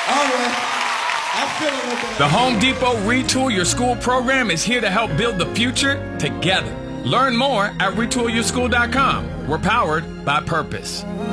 All right. I feel a little bit. The Home Depot Retool Your School program is here to help build the future together. Learn more at retoolyourschool.com. We're powered by purpose.